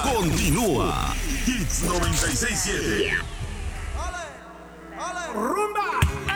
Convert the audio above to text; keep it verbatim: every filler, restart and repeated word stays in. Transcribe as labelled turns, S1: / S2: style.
S1: continúa. Hits noventa y seis punto siete.
S2: ¡Rumba!